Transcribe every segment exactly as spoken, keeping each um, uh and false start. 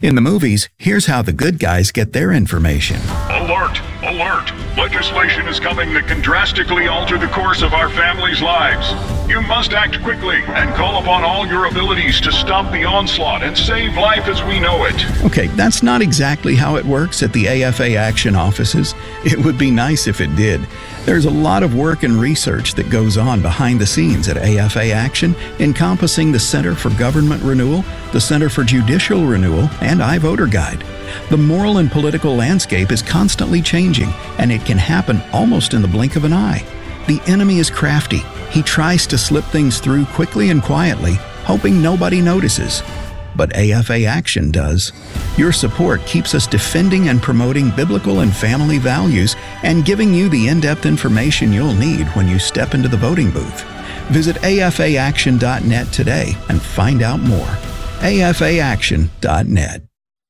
In the movies, here's how the good guys get their information. Alert! Alert! Legislation is coming that can drastically alter the course of our families' lives. You must act quickly and call upon all your abilities to stop the onslaught and save life as we know it. Okay, that's not exactly how it works at the A F A Action offices. It would be nice if it did. There's a lot of work and research that goes on behind the scenes at A F A Action, encompassing the Center for Government Renewal, the Center for Judicial Renewal, and iVoter Guide. The moral and political landscape is constantly changing, and it can happen almost in the blink of an eye. The enemy is crafty. He tries to slip things through quickly and quietly, hoping nobody notices. But A F A Action does. Your support keeps us defending and promoting biblical and family values and giving you the in-depth information you'll need when you step into the voting booth. Visit A F A action dot net today and find out more. A F A action dot net.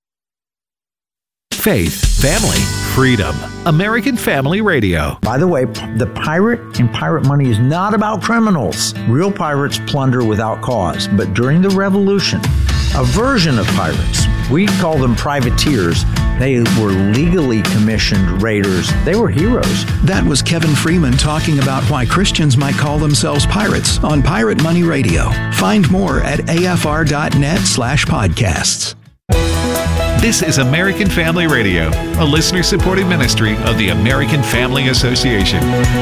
Faith, family, freedom. American Family Radio. By the way, the pirate in Pirate Money is not about criminals. Real pirates plunder without cause. But during the Revolution, a version of pirates, we call them privateers, they were legally commissioned raiders. They were heroes. That was Kevin Freeman talking about why Christians might call themselves pirates on Pirate Money Radio. Find more at A F R dot net slash podcasts. This is American Family Radio, a listener-supported ministry of the American Family Association.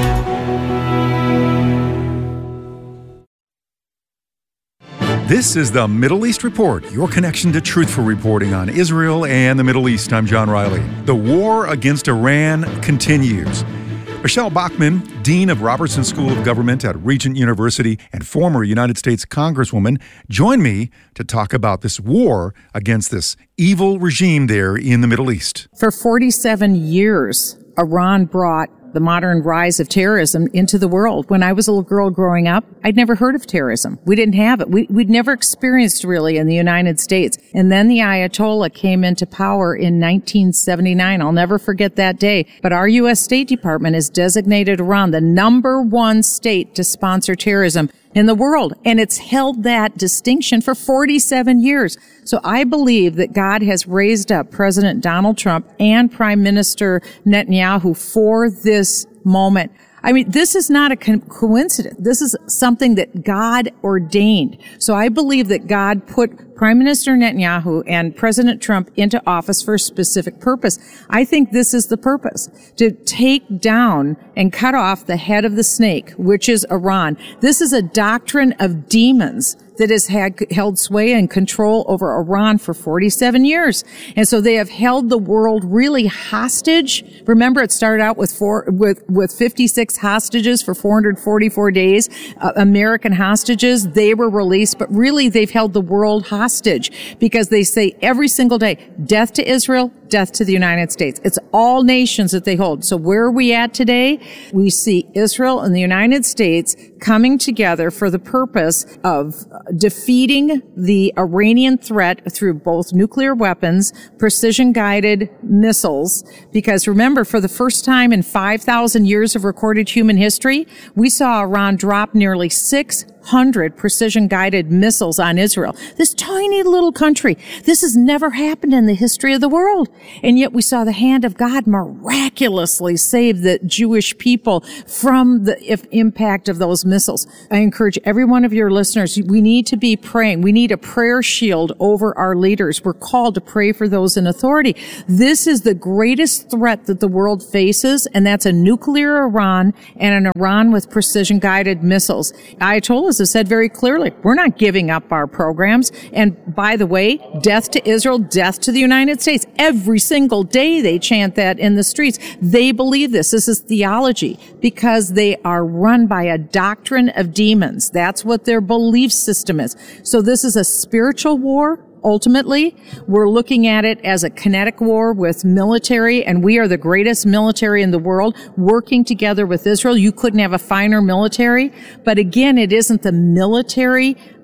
This is the Middle East Report, your connection to truthful reporting on Israel and the Middle East. I'm John Riley. The war against Iran continues. Michelle Bachmann, Dean of Robertson School of Government at Regent University and former United States Congresswoman, joined me to talk about this war against this evil regime there in the Middle East. For forty-seven years, Iran brought the modern rise of terrorism into the world. When I was a little girl growing up, I'd never heard of terrorism. We didn't have it. We, we'd never experienced really in the United States. And then the Ayatollah came into power in nineteen seventy-nine. I'll never forget that day. But our U S State Department has designated Iran the number one state to sponsor terrorism in the world. And it's held that distinction for forty-seven years. So I believe that God has raised up President Donald Trump and Prime Minister Netanyahu for this moment. I mean, this is not a co- coincidence. This is something that God ordained. So I believe that God put Prime Minister Netanyahu and President Trump into office for a specific purpose. I think this is the purpose, to take down and cut off the head of the snake, which is Iran. This is a doctrine of demons that has had held sway and control over Iran for forty-seven years. And so they have held the world really hostage. Remember, it started out with four, with, with fifty-six hostages for four hundred forty-four days, uh, American hostages. They were released, but really they've held the world hostage because they say every single day, death to Israel, death to the United States. It's all nations that they hold. So where are we at today? We see Israel and the United States coming together for the purpose of defeating the Iranian threat through both nuclear weapons, precision-guided missiles, because remember, for the first time in five thousand years of recorded human history, we saw Iran drop nearly six hundred precision-guided missiles on Israel. This tiny little country. This has never happened in the history of the world. And yet we saw the hand of God miraculously save the Jewish people from the if, impact of those missiles. I encourage every one of your listeners, we need to be praying. We need a prayer shield over our leaders. We're called to pray for those in authority. This is the greatest threat that the world faces, and that's a nuclear Iran and an Iran with precision-guided missiles. Ayatollahs have said very clearly, we're not giving up our programs. And by the way, death to Israel, death to the United States. Every single day they chant that in the streets. They believe this. This is theology because they are run by a doctrine of demons. That's what their belief system is. So this is a spiritual war. Ultimately, we're looking at it as a kinetic war with military, and we are the greatest military in the world working together with Israel. You couldn't have a finer military. But again, it isn't the military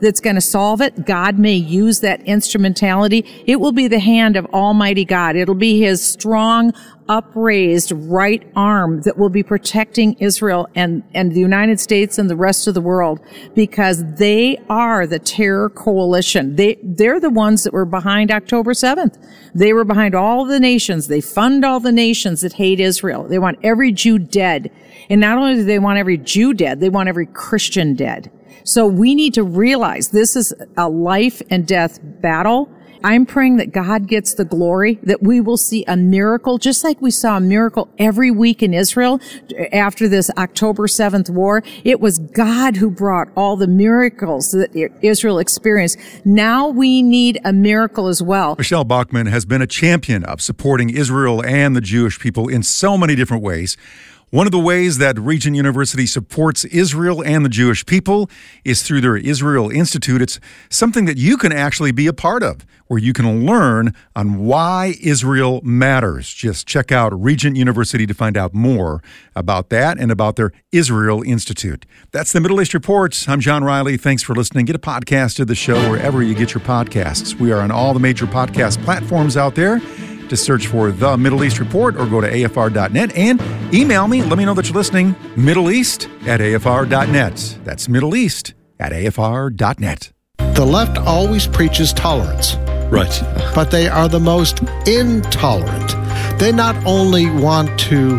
that's going to solve it. God may use that instrumentality. It will be the hand of Almighty God. It'll be his strong, upraised right arm that will be protecting Israel and, and the United States and the rest of the world, because they are the terror coalition. They, they're the ones that were behind October seventh. They were behind all the nations. They fund all the nations that hate Israel. They want every Jew dead. And not only do they want every Jew dead, they want every Christian dead. So we need to realize this is a life and death battle. I'm praying that God gets the glory, that we will see a miracle, just like we saw a miracle every week in Israel after this October seventh war. It was God who brought all the miracles that Israel experienced. Now we need a miracle as well. Michelle Bachmann has been a champion of supporting Israel and the Jewish people in so many different ways. One of the ways that Regent University supports Israel and the Jewish people is through their Israel Institute. It's something that you can actually be a part of, where you can learn on why Israel matters. Just check out Regent University to find out more about that and about their Israel Institute. That's the Middle East Report. I'm John Riley. Thanks for listening. Get a podcast of the show wherever you get your podcasts. We are on all the major podcast platforms out there. To search for The Middle East Report or go to A F R dot net and email me. Let me know that you're listening. Middle East at A F R dot net. That's Middle East at A F R dot net. The left always preaches tolerance. Right. But they are the most intolerant. They not only want to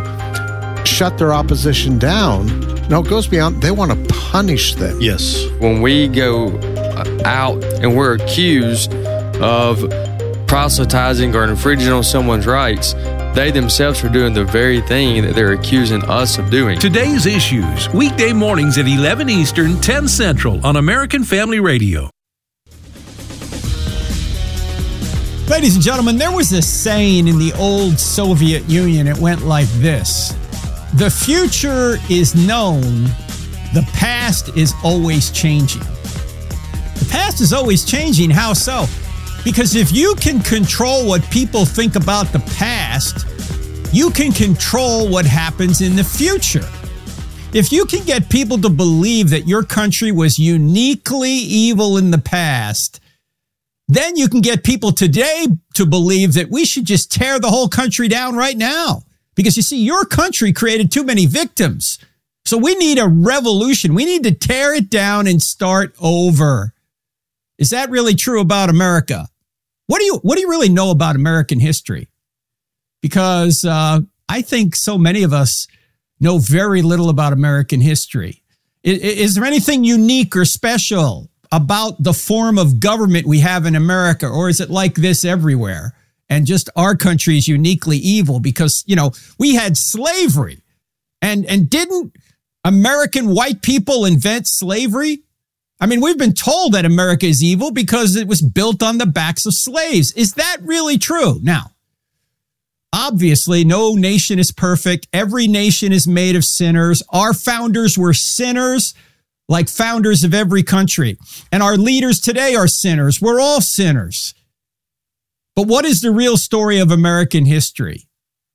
shut their opposition down, no, it goes beyond, they want to punish them. Yes. When we go out and we're accused of proselytizing or infringing on someone's rights, they themselves are doing the very thing that they're accusing us of doing. Today's Issues, weekday mornings at eleven Eastern, ten Central on American Family Radio. Ladies and gentlemen, there was a saying in the old Soviet Union. It went like this: the future is known, the past is always changing. The past is always changing. How so? Because if you can control what people think about the past, you can control what happens in the future. If you can get people to believe that your country was uniquely evil in the past, then you can get people today to believe that we should just tear the whole country down right now. Because you see, your country created too many victims. So we need a revolution. We need to tear it down and start over. Is that really true about America? What do you what do you really know about American history? Because uh, I think so many of us know very little about American history. Is, is there anything unique or special about the form of government we have in America, or is it like this everywhere? And just our country is uniquely evil because, you know, we had slavery, and and didn't American white people invent slavery? I mean, we've been told that America is evil because it was built on the backs of slaves. Is that really true? Now, obviously, no nation is perfect. Every nation is made of sinners. Our founders were sinners, like founders of every country. And our leaders today are sinners. We're all sinners. But what is the real story of American history?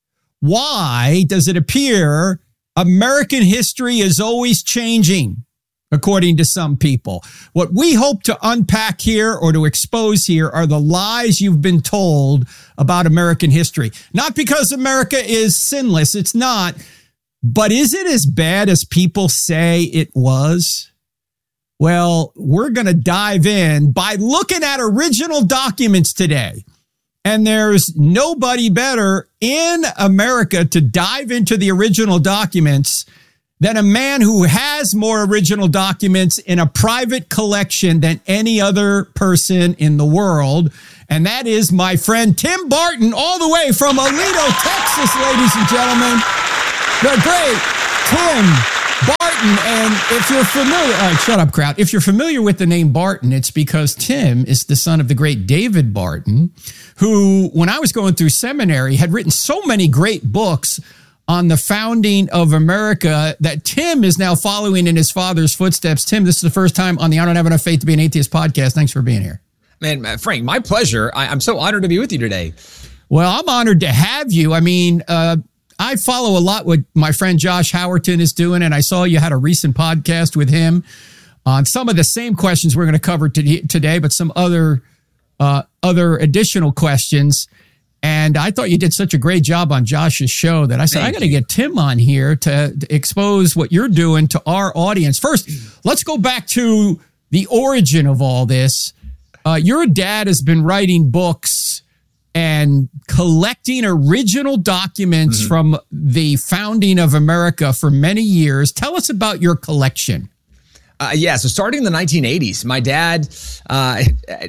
Why does it appear American history is always changing? According to some people. What we hope to unpack here or to expose here are the lies you've been told about American history. Not because America is sinless, it's not. But is it as bad as people say it was? Well, we're going to dive in by looking at original documents today. And there's nobody better in America to dive into the original documents than a man who has more original documents in a private collection than any other person in the world. And that is my friend Tim Barton, all the way from Alito, Texas, ladies and gentlemen. The great Tim Barton. And if you're familiar, all right, shut up, crowd. If you're familiar with the name Barton, it's because Tim is the son of the great David Barton, who, when I was going through seminary, had written so many great books on the founding of America that Tim is now following in his father's footsteps. Tim, this is the first time on the I Don't Have Enough Faith to Be an Atheist podcast. Thanks for being here. Man, Frank, my pleasure. I, I'm so honored to be with you today. Well, I'm honored to have you. I mean, uh, I follow a lot what my friend Josh Howerton is doing, and I saw you had a recent podcast with him on some of the same questions we're going to cover today, but some other uh, other additional questions. And I thought you did such a great job on Josh's show that I said, Thank I got to get Tim on here to, to expose what you're doing to our audience. First, let's go back to the origin of all this. Uh, your dad has been writing books and collecting original documents mm-hmm. from the founding of America for many years. Tell us about your collection. Uh, yeah, so starting in the nineteen eighties, my dad uh,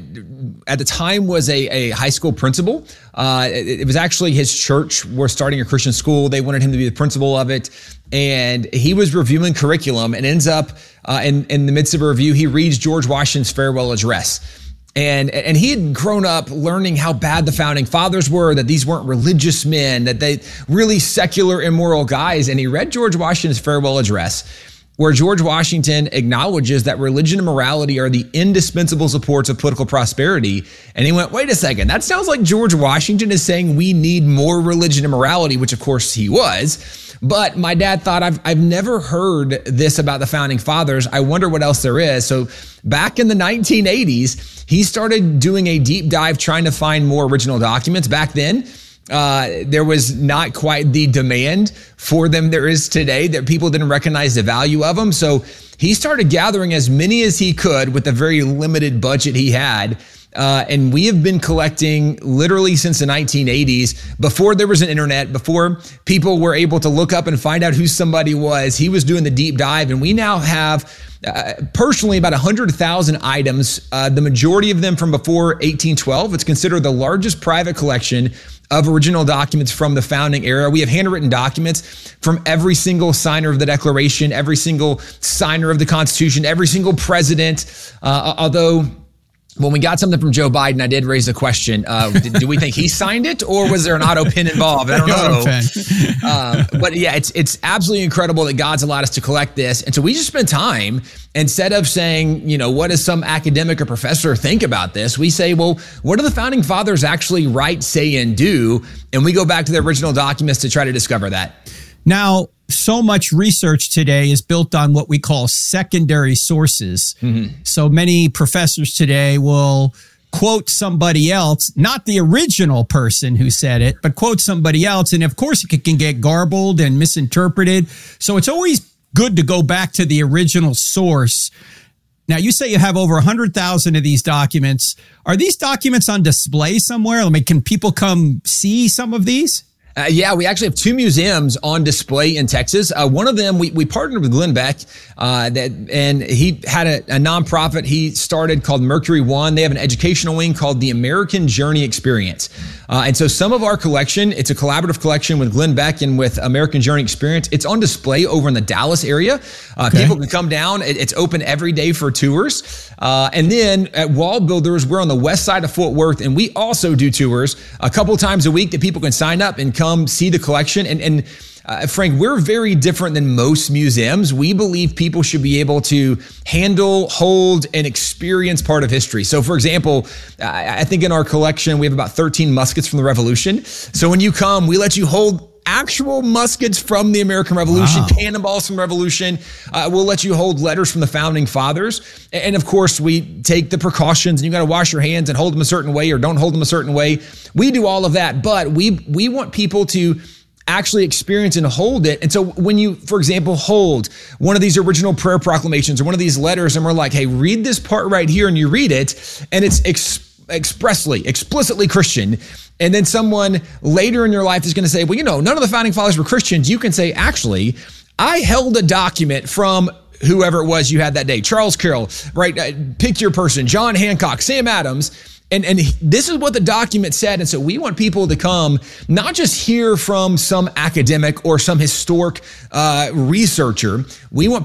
at the time was a, a high school principal. Uh, it, it was actually his church. We're starting a Christian school. They wanted him to be the principal of it. And he was reviewing curriculum and ends up uh, in, in the midst of a review, he reads George Washington's farewell address. And and he had grown up learning how bad the founding fathers were, that these weren't religious men, that they really secular, immoral guys. And he read George Washington's farewell address, where George Washington acknowledges that religion and morality are the indispensable supports of political prosperity. And he went, wait a second, that sounds like George Washington is saying we need more religion and morality, which of course he was. But my dad thought, I've, I've never heard this about the founding fathers. I wonder what else there is. So back in the nineteen eighties, he started doing a deep dive trying to find more original documents. Back then, Uh, there was not quite the demand for them there is today, that people didn't recognize the value of them. So he started gathering as many as he could with the very limited budget he had. Uh, and we have been collecting literally since the nineteen eighties, before there was an internet, before people were able to look up and find out who somebody was. He was doing the deep dive, and we now have uh, personally about one hundred thousand items, uh, the majority of them from before eighteen twelve. It's considered the largest private collection of original documents from the founding era. We have handwritten documents from every single signer of the Declaration, every single signer of the Constitution, every single president, uh, although when we got something from Joe Biden, I did raise the question, uh, did, do we think he signed it, or was there an auto pen involved? I don't know. uh, but yeah, it's it's absolutely incredible that God's allowed us to collect this. And so we just spend time, instead of saying, you know, what does some academic or professor think about this? We say, well, what do the founding fathers actually write, say, and do? And we go back to the original documents to try to discover that. Now, so much research today is built on what we call secondary sources. Mm-hmm. So many professors today will quote somebody else, not the original person who said it, but quote somebody else. And of course, it can get garbled and misinterpreted. So it's always good to go back to the original source. Now, you say you have over one hundred thousand of these documents. Are these documents on display somewhere? I mean, can people come see some of these? Uh, yeah, we actually have two museums on display in Texas. Uh, one of them, we, we partnered with Glenn Beck, uh, that, and he had a, a nonprofit he started called Mercury One. They have an educational wing called the American Journey Experience. Uh, and so some of our collection, it's a collaborative collection with Glenn Beck and with American Journey Experience. It's on display over in the Dallas area. Uh, okay. People can come down. It, it's open every day for tours. Uh, and then at Wall Builders, we're on the west side of Fort Worth, and we also do tours a couple times a week that people can sign up and come see the collection. And, and uh, Frank, we're very different than most museums. We believe people should be able to handle, hold, and experience part of history. So for example, I, I think in our collection, we have about thirteen muskets from the Revolution. So when you come, we let you hold actual muskets from the American Revolution, wow. cannonballs from the Revolution. Uh, we'll let you hold letters from the founding fathers. And of course, we take the precautions, and you got to wash your hands and hold them a certain way or don't hold them a certain way. We do all of that, but we we want people to actually experience and hold it. And so when you, for example, hold one of these original prayer proclamations or one of these letters, and we're like, hey, read this part right here, and you read it, and it's ex- expressly, explicitly Christian. And then someone later in your life is going to say, well, you know, none of the founding fathers were Christians. You can say, actually, I held a document from whoever it was you had that day. Charles Carroll, right? Uh, pick your person, John Hancock, Sam Adams. And, and this is what the document said. And so we want people to come, not just hear from some academic or some historic uh, researcher. We want